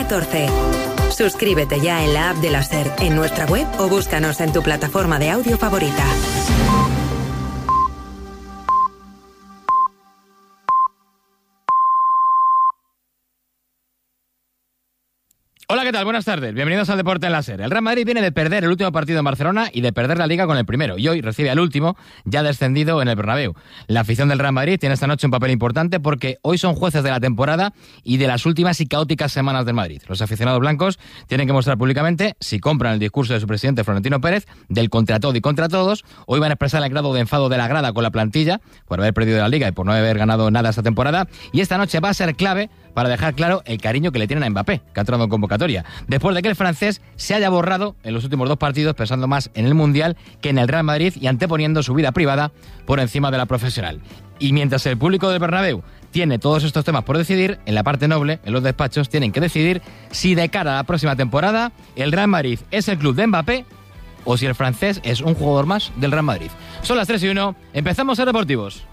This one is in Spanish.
14. Suscríbete ya en la app de la SER, en nuestra web o búscanos en tu plataforma de audio favorita. Hola, ¿qué tal? Buenas tardes. Bienvenidos al Deporte en la SER. El Real Madrid viene de perder el último partido en Barcelona y de perder la Liga con el primero. Y hoy recibe al último, ya descendido en el Bernabéu. La afición del Real Madrid tiene esta noche un papel importante porque hoy son jueces de la temporada y de las últimas y caóticas semanas del Madrid. Los aficionados blancos tienen que mostrar públicamente si compran el discurso de su presidente Florentino Pérez del contra todo y contra todos. Hoy van a expresar el grado de enfado de la grada con la plantilla por haber perdido la Liga y por no haber ganado nada esta temporada. Y esta noche va a ser clave para dejar claro el cariño que le tienen a Mbappé, que ha entrado en convocatoria, después de que el francés se haya borrado en los últimos dos partidos pensando más en el Mundial que en el Real Madrid y anteponiendo su vida privada por encima de la profesional. Y mientras el público del Bernabéu tiene todos estos temas por decidir, en la parte noble, en los despachos, tienen que decidir si de cara a la próxima temporada el Real Madrid es el club de Mbappé o si el francés es un jugador más del Real Madrid. Son las 3:01, empezamos a Deportivos.